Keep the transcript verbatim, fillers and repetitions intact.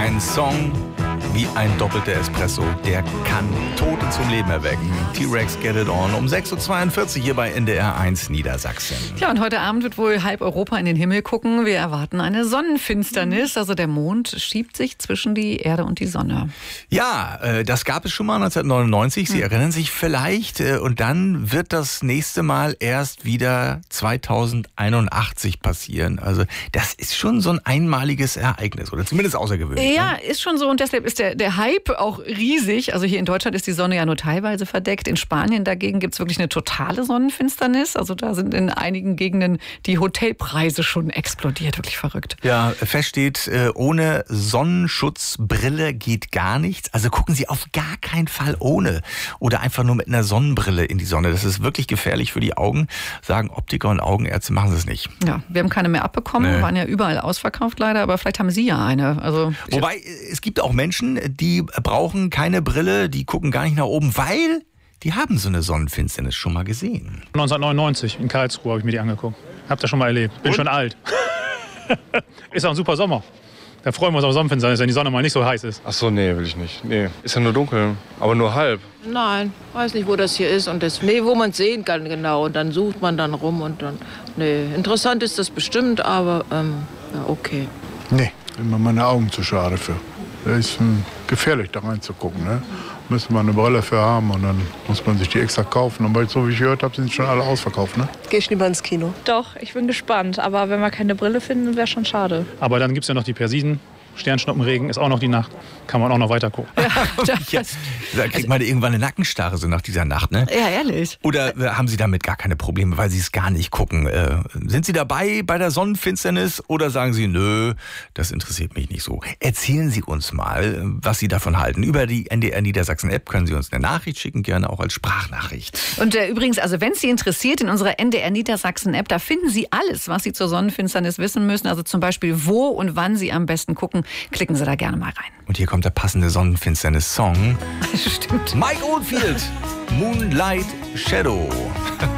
Ein Song wie ein doppelter Espresso, der kann Tote zum Leben erwecken. T-Rex, Get It On, um sechs Uhr zweiundvierzig hier bei N D R eins Niedersachsen. Ja, und heute Abend wird wohl halb Europa in den Himmel gucken. Wir erwarten eine Sonnenfinsternis. Also der Mond schiebt sich zwischen die Erde und die Sonne. Ja, äh, das gab es schon mal neunzehnhundertneunundneunzig. Sie hm. erinnern sich vielleicht. Äh, und dann wird das nächste Mal erst wieder zweitausendeinundachtzig passieren. Also das ist schon so ein einmaliges Ereignis oder zumindest außergewöhnlich. Ja, ne? ist schon so. Und deshalb ist der, der Hype auch riesig. Also hier in Deutschland ist die Sonne ja nur teilweise verdeckt. In Spanien dagegen gibt es wirklich eine totale Sonnenfinsternis. Also da sind in einigen Gegenden die Hotelpreise schon explodiert. Wirklich verrückt. Ja, fest steht, ohne Sonnenschutzbrille geht gar nichts. Also gucken Sie auf gar keinen Fall ohne. Oder einfach nur mit einer Sonnenbrille in die Sonne. Das ist wirklich gefährlich für die Augen. Sagen Optiker und Augenärzte, machen Sie es nicht. Ja, wir haben keine mehr abbekommen. Nee. Waren ja überall ausverkauft leider. Aber vielleicht haben Sie ja eine. Also Wobei, es gibt auch Menschen, die brauchen keine Brille, die gucken gar nicht nach oben, weil die haben so eine Sonnenfinsternis schon mal gesehen. neunzehnhundertneunundneunzig in Karlsruhe habe ich mir die angeguckt. Hab das schon mal erlebt. Bin Und? schon alt. Ist auch ein super Sommer. Da freuen wir uns auf Sonnenfinsternis, wenn die Sonne mal nicht so heiß ist. Ach so, nee, will ich nicht. Nee, ist ja nur dunkel, aber nur halb. Nein, weiß nicht, wo das hier ist und das, nee, wo man es sehen kann genau und dann sucht man dann rum und dann, nee, interessant ist das bestimmt, aber ähm, ja, okay. Nee, immer meine Augen zu schade für. Das ist hm, gefährlich, da reinzugucken. Ne? Müsste man eine Brille für haben und dann muss man sich die extra kaufen. Und so wie ich gehört habe, sind schon alle ausverkauft. Ne? Gehe ich lieber ins Kino. Doch, ich bin gespannt. Aber wenn wir keine Brille finden, wäre schon schade. Aber dann gibt es ja noch die Persiden. Sternschnuppenregen ist auch noch die Nacht. Kann man auch noch weiter gucken. ja, Ja, da kriegt man irgendwann eine Nackenstarre so nach dieser Nacht, ne? ja, ehrlich. Oder haben Sie damit gar keine Probleme, weil Sie es gar nicht gucken? Äh, sind Sie dabei bei der Sonnenfinsternis oder sagen Sie, nö, das interessiert mich nicht so? Erzählen Sie uns mal, was Sie davon halten. Über die N D R Niedersachsen-App können Sie uns eine Nachricht schicken, gerne auch als Sprachnachricht. Und äh, übrigens, also wenn es Sie interessiert, in unserer N D R Niedersachsen-App, da finden Sie alles, was Sie zur Sonnenfinsternis wissen müssen. Also zum Beispiel, wo und wann Sie am besten gucken. Klicken Sie da gerne mal rein. Und hier kommt der passende Sonnenfinsternis-Song. Stimmt. Mike Oldfield, Moonlight Shadow.